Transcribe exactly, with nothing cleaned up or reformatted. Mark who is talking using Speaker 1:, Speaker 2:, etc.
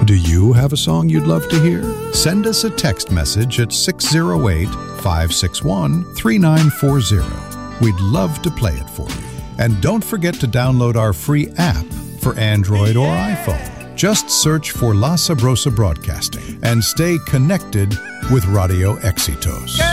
Speaker 1: Do you have a song you'd love to hear? Send us a text message at six oh eight, five six one, three nine four zero. We'd love to play it for you. And don't forget to download our free app for Android or iPhone. Just search for La Sabrosa Broadcasting and stay connected with Radio Éxitos.